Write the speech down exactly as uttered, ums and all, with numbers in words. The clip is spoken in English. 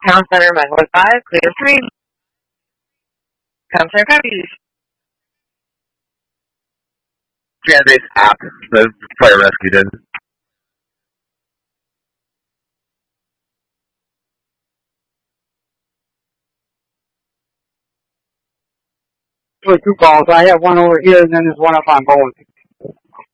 Town Center, Menwood five, clear three. Town Center copies. Candidate app, the fire rescue did. For two calls. I have one over here and then there's one up on Bowen.